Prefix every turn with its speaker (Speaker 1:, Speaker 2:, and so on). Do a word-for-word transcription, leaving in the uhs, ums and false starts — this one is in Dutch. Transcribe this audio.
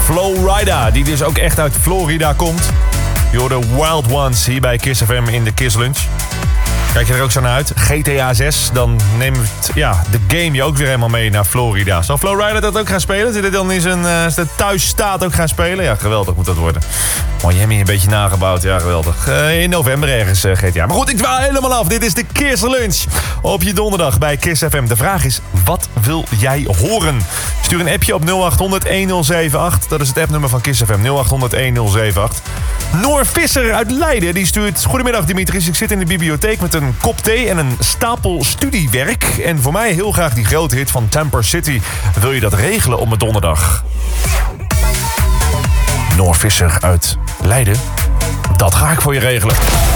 Speaker 1: Flowrider, die dus ook echt uit Florida komt. Je hoorde Wild Ones hier bij Kiss F M in de Kiss Lunch. Kijk je er ook zo naar uit? G T A zes, dan neemt ja, de game je ook weer helemaal mee naar Florida. Zal Flowrider dat ook gaan spelen? Zit hij dan in zijn uh, thuisstaat ook gaan spelen? Ja, geweldig moet dat worden. Miami een beetje nagebouwd, ja geweldig. Uh, in november ergens uh, G T A. Maar goed, ik dwaal helemaal af. Dit is de Kiss Lunch op je donderdag bij Kiss F M. De vraag is, wat wil jij horen? Stuur een appje op nul acht honderd een nul zeven acht. Dat is het appnummer van Kiss F M, nul acht honderd een nul zeven acht. Noor Visser uit Leiden, die stuurt... Goedemiddag Dimitris, ik zit in de bibliotheek met een kop thee en een stapel studiewerk. En voor mij heel graag die grote hit van Tamper City. Wil je dat regelen op mijn donderdag? Noor Visser uit Leiden, dat ga ik voor je regelen.